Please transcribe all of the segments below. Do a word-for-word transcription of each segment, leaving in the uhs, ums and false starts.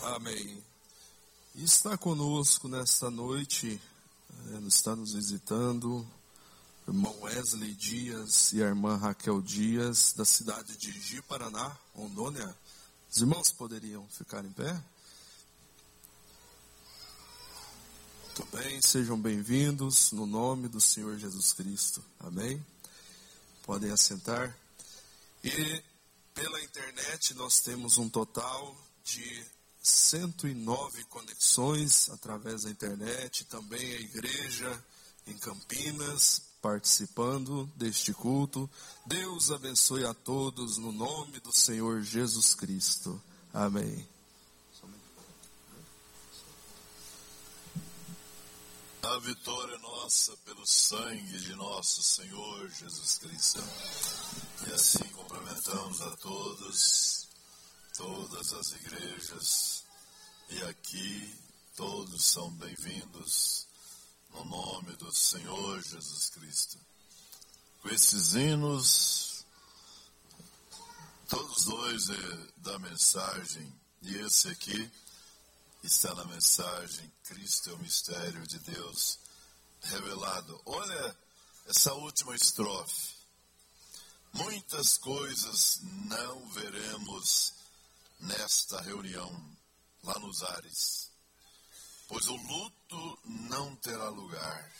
Amém. E está conosco nesta noite, é, está nos visitando o irmão Wesley Dias e a irmã Raquel Dias, da cidade de Ji-Paraná, Rondônia. Os irmãos poderiam ficar em pé? Muito bem, sejam bem-vindos no nome do Senhor Jesus Cristo. Amém? Podem assentar. E pela internet nós temos um total de cento e nove conexões através da internet, também a igreja em Campinas participando deste culto. Deus abençoe a todos no nome do Senhor Jesus Cristo. Amém. A vitória é nossa pelo sangue de nosso Senhor Jesus Cristo. E assim cumprimentamos a todos, todas as igrejas, e aqui todos são bem-vindos no nome do Senhor Jesus Cristo. Com esses hinos, todos dois é da mensagem, e esse aqui está na mensagem, Cristo é o mistério de Deus revelado. Olha essa última estrofe. Muitas coisas não veremos nesta reunião, lá nos ares, pois o luto não terá lugar.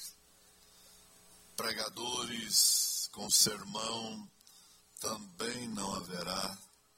Pregadores com sermão também não haverá.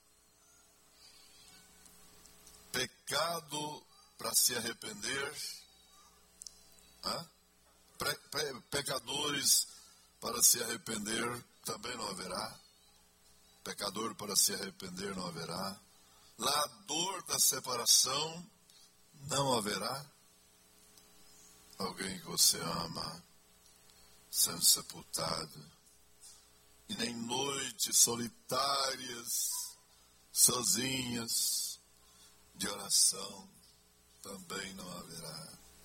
Pecado para se arrepender, ah? Pre, pe, pecadores para se arrepender também não haverá. Pecador para se arrepender não haverá. Lá a dor da separação não haverá. Alguém que você ama sendo sepultado, e nem noites solitárias, sozinhas, de oração também não haverá.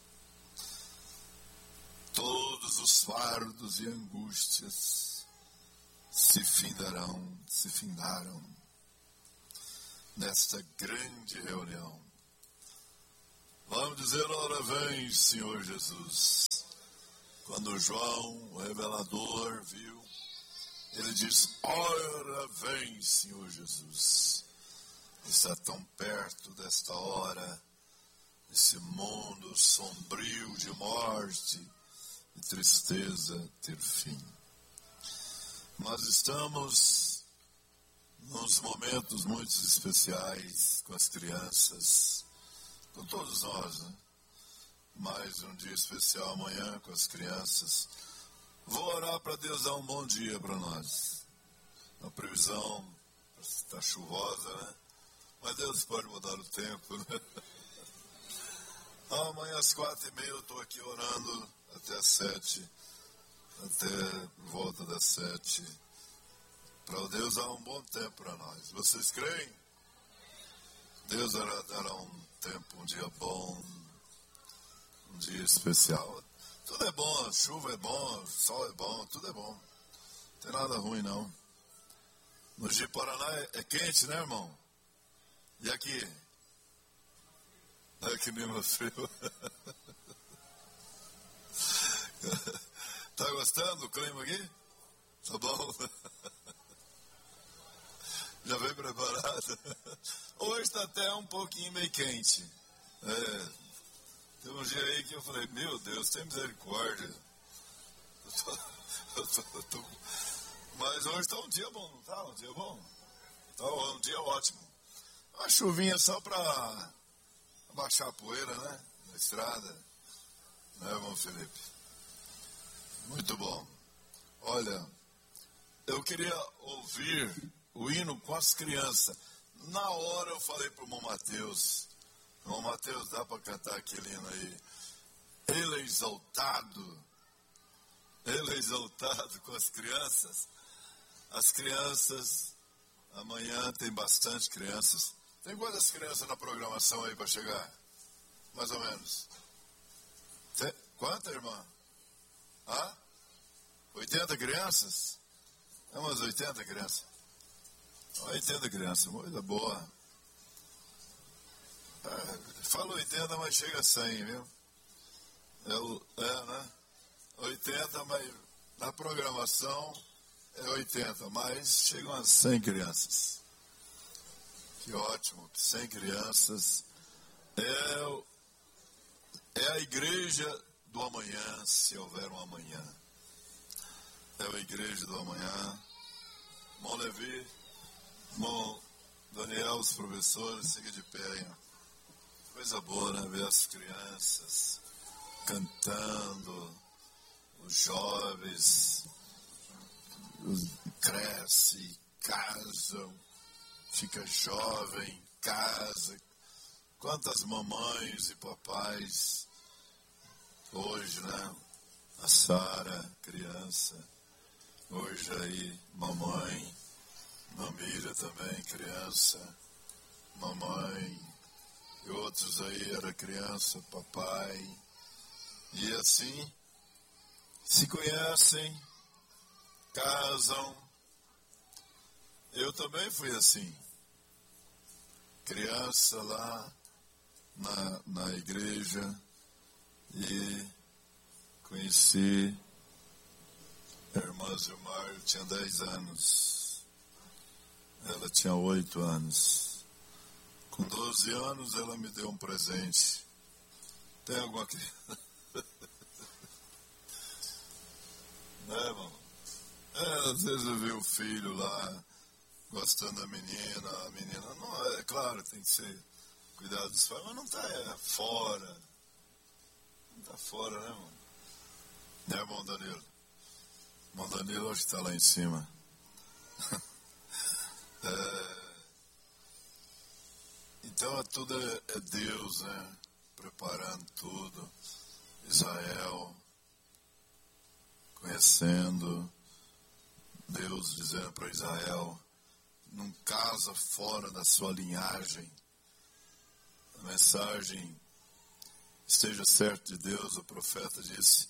Todos os fardos e angústias se findarão, se findaram nesta grande reunião. Vamos dizer, ora vem, Senhor Jesus. Quando João, o revelador, viu, ele diz, ora vem, Senhor Jesus. Está tão perto desta hora, esse mundo sombrio de morte e tristeza ter fim. Nós estamos nos momentos muito especiais com as crianças, com todos nós, né? Mais um dia especial amanhã com as crianças. Vou orar para Deus dar um bom dia para nós. A previsão está chuvosa, né? Mas Deus pode mudar o tempo, né? Amanhã às quatro e meia eu estou aqui orando até às sete, até volta das sete, para Deus dar um bom tempo para nós. Vocês creem? Deus dará, dará um tempo, um dia bom, um dia especial. Tudo é bom, chuva é bom, sol é bom, tudo é bom. Não tem nada ruim, não. No Ji-Paraná é, é quente, né, irmão? E aqui? É que nem meu frio. Tá gostando do clima aqui? Tá bom? Já veio preparado? Hoje está até um pouquinho meio quente. É, tem um dia aí que eu falei, meu Deus, tem misericórdia. Eu tô, eu tô, eu tô... Mas hoje está um dia bom, não tá? Um dia bom? Tá um dia ótimo. Uma chuvinha só para baixar a poeira, né? Na estrada. Né, irmão Felipe? Muito bom. Olha, eu queria ouvir o hino com as crianças. Na hora eu falei para o irmão Mateus, irmão Mateus, dá para cantar aquele hino aí? Ele é exaltado, ele é exaltado com as crianças. As crianças, amanhã tem bastante crianças. Tem quantas crianças na programação aí para chegar? Mais ou menos. Tem, quantas, irmã? Ah? oitenta crianças? É umas oitenta crianças. oitenta crianças, coisa boa. É, Fala oitenta, mas chega a cem, viu? É, o, é né? oitenta, mas na programação é oitenta, mas chegam a cem crianças. Que ótimo, cem crianças. É, é a igreja do amanhã, se houver um amanhã. É a igreja do amanhã. Irmão Levi, irmão Daniel, os professores, siga de pé, hein? Coisa boa, né? Ver as crianças cantando, os jovens crescem, casam, fica jovem, casa. Quantas mamães e papais hoje, né? A Sara, criança, hoje aí, mamãe, Mamira também, criança, mamãe, e outros aí era criança, papai, e assim se conhecem, casam. Eu também fui assim, criança lá na, na igreja, e conheci a irmã Gilmar, eu tinha dez anos, ela tinha oito anos. Com doze anos ela me deu um presente. Tem alguma criança? Né, irmão? É, às vezes eu vejo o filho lá gostando da menina, a menina não é, claro, tem que ser cuidado dos pais, mas não está é, fora. Não está fora, né, irmão? Né, irmão Danilo? Irmão Danilo hoje está lá em cima. é, então, tudo é, é Deus, né? Preparando tudo. Israel, conhecendo. Deus dizendo para Israel, não casa fora da sua linhagem. A mensagem, esteja certo de Deus, o profeta disse,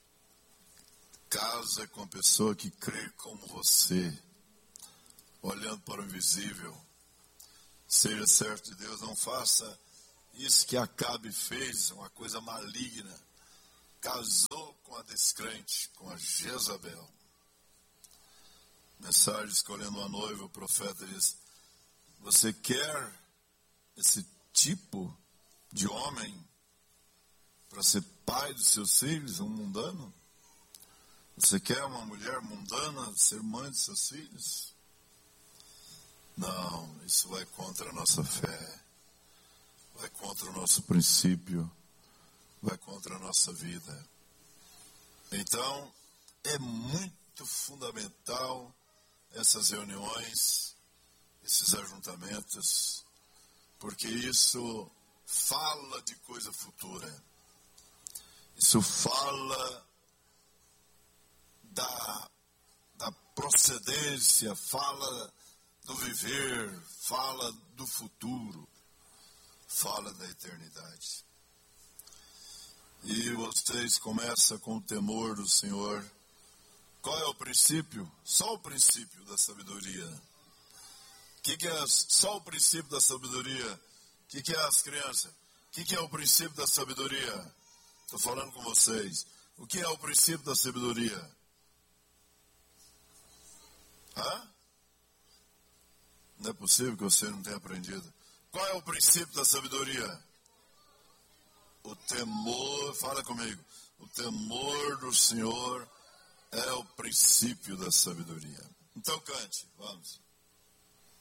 casa com a pessoa que crê como você, olhando para o invisível. Seja certo de Deus, não faça isso que Acabe fez, uma coisa maligna. Casou com a descrente, com a Jezabel. Mensagem escolhendo uma noiva, o profeta diz, você quer esse tipo de homem para ser pai dos seus filhos, um mundano? Você quer uma mulher mundana ser mãe de seus filhos? Não, isso vai contra a nossa fé, vai contra o nosso princípio, vai contra a nossa vida. Então, é muito fundamental essas reuniões, esses ajuntamentos, porque isso fala de coisa futura. Isso fala da, da procedência, fala do viver, fala do futuro, fala da eternidade. E vocês começam com o temor do Senhor. Qual é o princípio? Só o princípio da sabedoria. O que, que é só o princípio da sabedoria? O que, que é as crianças? O que, que é o princípio da sabedoria? Estou falando com vocês. O que é o princípio da sabedoria? Hã? Não é possível que você não tenha aprendido. Qual é o princípio da sabedoria? O temor, fala comigo. O temor do Senhor é o princípio da sabedoria. Então cante, vamos.